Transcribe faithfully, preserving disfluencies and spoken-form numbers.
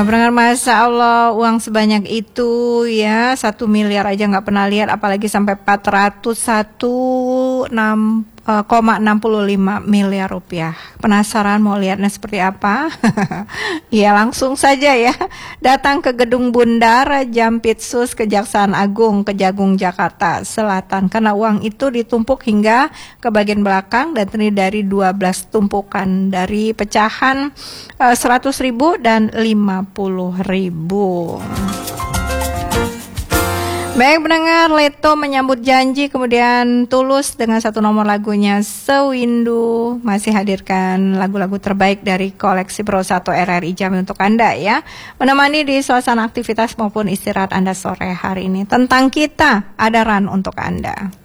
Pendengar, Masya Allah, uang sebanyak itu ya, satu miliar aja nggak pernah lihat, apalagi sampai empat ratus satu koma enam lima miliar rupiah. Penasaran mau lihatnya seperti apa? Ya langsung saja ya, datang ke Gedung Bundar Jampitsus Kejaksaan Agung Kejagung Jakarta Selatan, karena uang itu ditumpuk hingga ke bagian belakang dan terdiri dari dua belas tumpukan dari pecahan uh, seratus ribu dan lima puluh ribu. Baik pendengar, Leto menyambut janji, kemudian Tulus dengan satu nomor lagunya Sewindu masih hadirkan lagu-lagu terbaik dari koleksi Pro satu R R I Jambi untuk Anda ya, menemani di suasana aktivitas maupun istirahat Anda sore hari ini. Tentang kita, ada Ran untuk Anda.